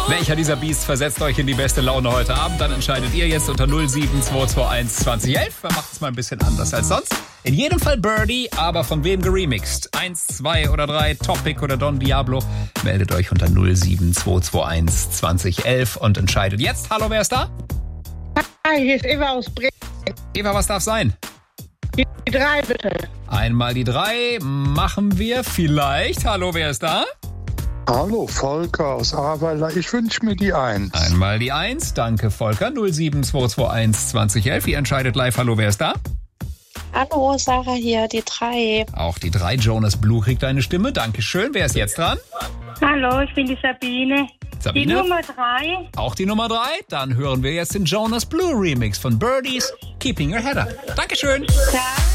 Welcher dieser Beasts versetzt euch in die beste Laune heute Abend? Dann entscheidet ihr jetzt unter 07221 2011. Wir machen es mal ein bisschen anders als sonst. In jedem Fall Birdie, aber von wem geremixed? 1, 2 oder 3, Topic oder Don Diablo? Meldet euch unter 07221 2011 und entscheidet jetzt. Hallo, wer ist da? Hi, hier ist Eva aus Bremen. Eva, was darf sein? Die 3 bitte. Einmal die 3 machen wir vielleicht. Hallo, wer ist da? Hallo, Volker aus Ahrweiler. Ich wünsche mir die 1. Einmal die 1. Danke, Volker. 07221 2011. Ihr entscheidet live. Hallo, wer ist da? Hallo, Sarah hier, die 3. Auch die 3. Jonas Blue kriegt eine Stimme. Dankeschön. Wer ist jetzt dran? Hallo, ich bin die Sabine. Sabine? Die Nummer 3. Auch die Nummer 3. Dann hören wir jetzt den Jonas Blue Remix von Birdies Keeping Your Head Up. Dankeschön. Ciao.